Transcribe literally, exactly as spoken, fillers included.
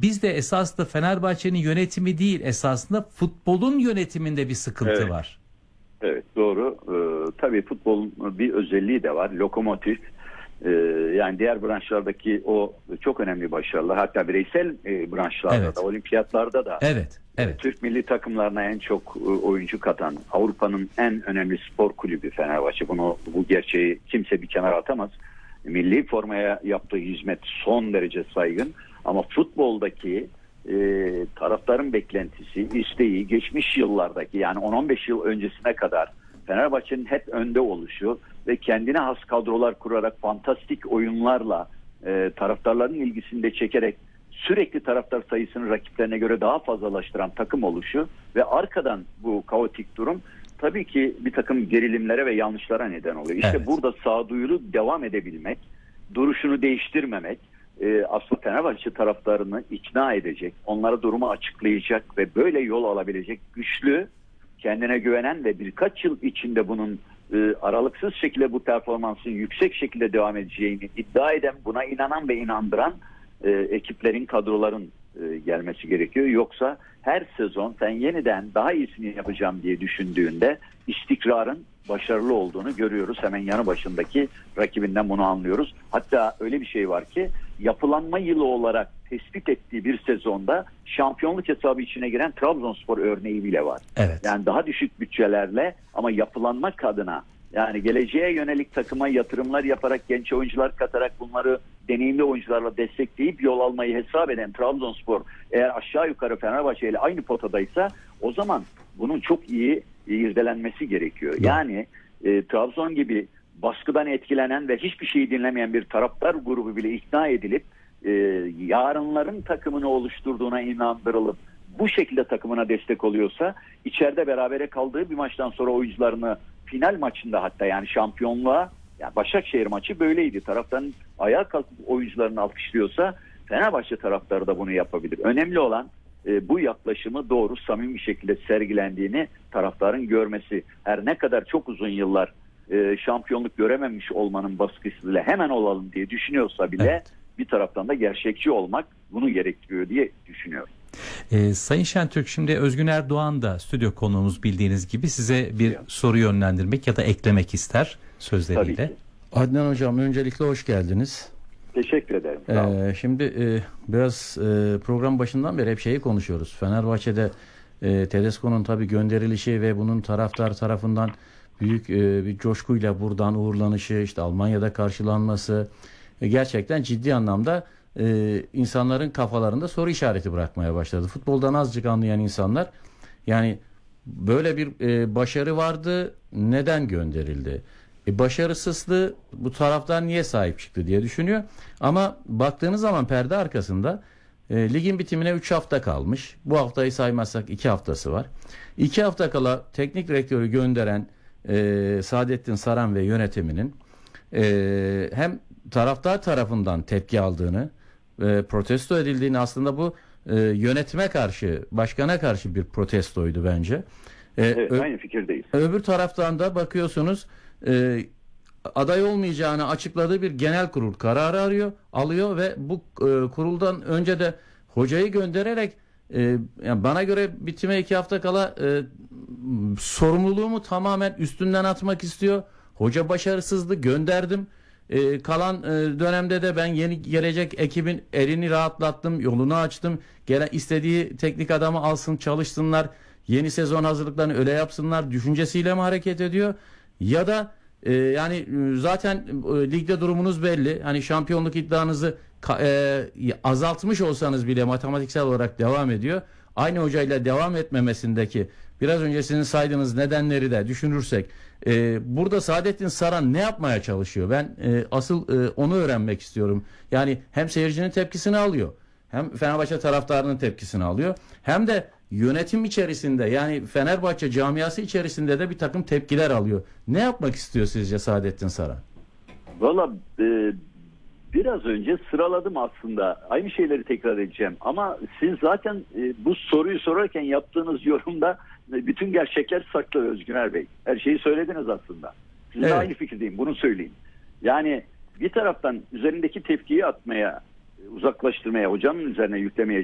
bizde esasında Fenerbahçe'nin yönetimi değil, esasında futbolun yönetiminde bir sıkıntı Evet. var. Evet, doğru. Ee, tabii futbolun bir özelliği de var. Lokomotif. Ee, yani diğer branşlardaki o çok önemli başarılar. Hatta bireysel e, branşlarda Evet. da, olimpiyatlarda da Evet, evet. Türk milli takımlarına en çok e, oyuncu katan, Avrupa'nın en önemli spor kulübü Fenerbahçe. Bunu, bu gerçeği kimse bir kenara atamaz. Milli formaya yaptığı hizmet son derece saygın. Ama futboldaki e, taraftarın beklentisi, isteği geçmiş yıllardaki, yani on on beş yıl öncesine kadar Fenerbahçe'nin hep önde oluşu ve kendine has kadrolar kurarak fantastik oyunlarla e, taraftarların ilgisini de çekerek sürekli taraftar sayısını rakiplerine göre daha fazlalaştıran takım oluşu ve arkadan bu kaotik durum tabii ki bir takım gerilimlere ve yanlışlara neden oluyor. İşte Evet. burada sağduyulu devam edebilmek, duruşunu değiştirmemek, e, aslında Fenerbahçe taraftarını ikna edecek, onlara durumu açıklayacak ve böyle yol alabilecek güçlü, kendine güvenen ve birkaç yıl içinde bunun e, aralıksız şekilde bu performansın yüksek şekilde devam edeceğini iddia eden, buna inanan ve inandıran e, ekiplerin, kadroların e, gelmesi gerekiyor. Yoksa her sezon sen yeniden daha iyisini yapacağım diye düşündüğünde istikrarın başarılı olduğunu görüyoruz. Hemen yanı başındaki rakibinden bunu anlıyoruz. Hatta öyle bir şey var ki yapılanma yılı olarak tespit ettiği bir sezonda şampiyonluk hesabı içine giren Trabzonspor örneği bile var. Evet. Yani daha düşük bütçelerle ama yapılanmak adına, yani geleceğe yönelik takıma yatırımlar yaparak, genç oyuncular katarak, bunları deneyimli oyuncularla destekleyip yol almayı hesap eden Trabzonspor eğer aşağı yukarı Fenerbahçe ile aynı potadaysa o zaman bunun çok iyi irdelenmesi gerekiyor. Doğru. Yani e, Trabzon gibi baskıdan etkilenen ve hiçbir şeyi dinlemeyen bir taraftar grubu bile ikna edilip e, yarınların takımını oluşturduğuna inandırılıp bu şekilde takımına destek oluyorsa, içeride berabere kaldığı bir maçtan sonra oyuncularını final maçında, hatta yani şampiyonluğa, yani Başakşehir maçı böyleydi. Taraftarın ayağa kalkıp oyuncularını alkışlıyorsa Fenerbahçe taraftarı da bunu yapabilir. Önemli olan e, bu yaklaşımı doğru, samimi bir şekilde sergilendiğini taraftarın görmesi. Her ne kadar çok uzun yıllar e, şampiyonluk görememiş olmanın baskısıyla hemen olalım diye düşünüyorsa bile Evet. bir taraftan da gerçekçi olmak bunu gerektiriyor diye düşünüyorum. Ee, Sayın Şentürk, şimdi Özgün Erdoğan da stüdyo konuğumuz, bildiğiniz gibi size bir Ya. soru yönlendirmek ya da eklemek ister Tabii sözleriyle. ki. Adnan Hocam, öncelikle hoş geldiniz. Teşekkür ederim. Sağ olun. Ee, şimdi e, biraz e, program başından beri hep şeyi konuşuyoruz. Fenerbahçe'de e, Tedesco'nun tabii gönderilişi ve bunun taraftar tarafından büyük e, bir coşkuyla buradan uğurlanışı, işte Almanya'da karşılanması e, gerçekten ciddi anlamda e, insanların kafalarında soru işareti bırakmaya başladı. Futboldan azıcık anlayan insanlar, yani böyle bir e, başarı vardı, neden gönderildi? E, başarısızlığı bu taraftar niye sahip çıktı diye düşünüyor. Ama baktığınız zaman perde arkasında e, ligin bitimine üç hafta kalmış. Bu haftayı saymazsak iki haftası var. iki hafta kala teknik direktörü gönderen e, Saadettin Saran ve yönetiminin e, hem taraftar tarafından tepki aldığını, e, protesto edildiğini, aslında bu e, yönetime karşı, başkana karşı bir protestoydu bence. E, Evet, ö- aynı fikirdeyiz. Öbür taraftan da bakıyorsunuz e, aday olmayacağını açıkladığı bir genel kurul kararı arıyor, alıyor ve bu e, kuruldan önce de hocayı göndererek e, yani bana göre bitime iki hafta kala e, sorumluluğumu tamamen üstünden atmak istiyor. Hoca başarısızdı, gönderdim. E, kalan e, dönemde de ben yeni gelecek ekibin elini rahatlattım, yolunu açtım. Gene istediği teknik adamı alsın, çalışsınlar. Yeni sezon hazırlıklarını öyle yapsınlar düşüncesiyle mi hareket ediyor? Ya da e, yani e, zaten e, ligde durumunuz belli. Hani şampiyonluk iddianızı e, azaltmış olsanız bile matematiksel olarak devam ediyor. Aynı hocayla devam etmemesindeki biraz önce sizin saydığınız nedenleri de düşünürsek e, burada Saadettin Saran ne yapmaya çalışıyor? Ben e, asıl e, onu öğrenmek istiyorum. Yani hem seyircinin tepkisini alıyor, hem Fenerbahçe taraftarının tepkisini alıyor, hem de yönetim içerisinde, yani Fenerbahçe camiası içerisinde de bir takım tepkiler alıyor. Ne yapmak istiyor sizce Saadettin Saran? Valla e, biraz önce sıraladım aslında. Aynı şeyleri tekrar edeceğim. Ama siz zaten e, bu soruyu sorarken yaptığınız yorumda e, bütün gerçekler saklı Özgüner Bey. Her şeyi söylediniz aslında. Sizinle Evet. aynı fikirdeyim. Bunu söyleyeyim. Yani bir taraftan üzerindeki tepkiyi atmaya, uzaklaştırmaya, hocanın üzerine yüklemeye